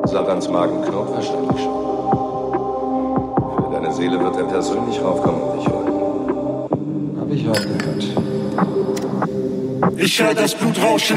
Satans Magenknopf wahrscheinlich schon. Für deine Seele wird er persönlich raufkommen und dich holen. Hab ich auch gehört. Ich hör das Blut rauschen